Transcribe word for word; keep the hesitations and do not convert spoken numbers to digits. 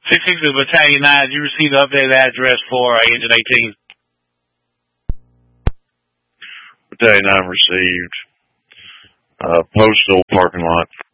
six six Battalion nine, you received the updated address for uh, Engine eighteen. Battalion nine received. Uh, postal parking lot.